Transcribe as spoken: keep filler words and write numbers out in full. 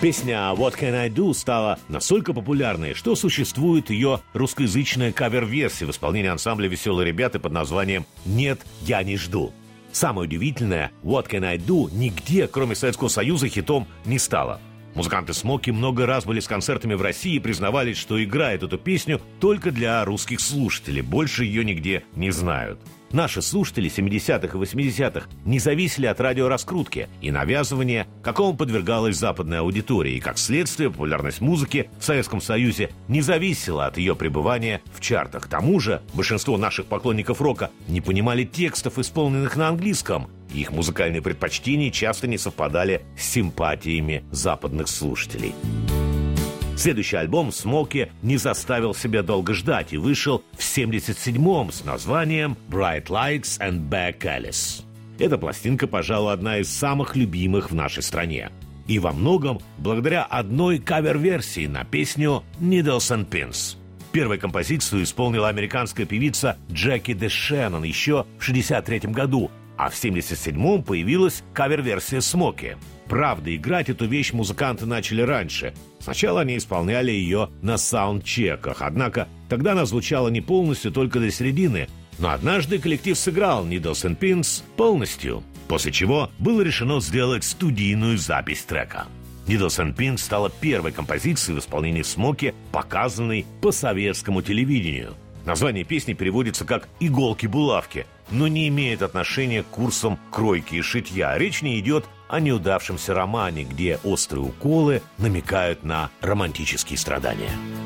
Песня «What Can I Do» стала настолько популярной, что существует ее русскоязычная кавер-версия в исполнении ансамбля «Веселые ребята» под названием «Нет, я не жду». Самое удивительное, «What Can I Do» нигде, кроме Советского Союза, хитом не стала. Музыканты Смоки много раз были с концертами в России и признавались, что играют эту песню только для русских слушателей, больше ее нигде не знают. Наши слушатели семидесятых и восьмидесятых не зависели от радиораскрутки и навязывания, какому подвергалась западная аудитория, и, как следствие, популярность музыки в Советском Союзе не зависела от ее пребывания в чартах. К тому же, большинство наших поклонников рока не понимали текстов, исполненных на английском, и их музыкальные предпочтения часто не совпадали с симпатиями западных слушателей. Следующий альбом «Смоки» не заставил себя долго ждать и вышел в семьдесят седьмом с названием «Bright Lights and Back Alice». Эта пластинка, пожалуй, одна из самых любимых в нашей стране. И во многом благодаря одной кавер-версии на песню «Needles and Pins». Первую композицию исполнила американская певица Джеки Де Шеннон еще в шестьдесят третьем году, а в семьдесят седьмом появилась кавер-версия «Смоки». Правда, играть эту вещь музыканты начали раньше. Сначала они исполняли ее на саундчеках, однако тогда она звучала не полностью, только до середины. Но однажды коллектив сыграл «Needles and Pins» полностью, после чего было решено сделать студийную запись трека. «Needles and Pins» стала первой композицией в исполнении Смоки, показанной по советскому телевидению. Название песни переводится как «иголки-булавки», но не имеет отношения к курсам кройки и шитья. Речь не идет о неудавшемся романе, где острые уколы намекают на романтические страдания.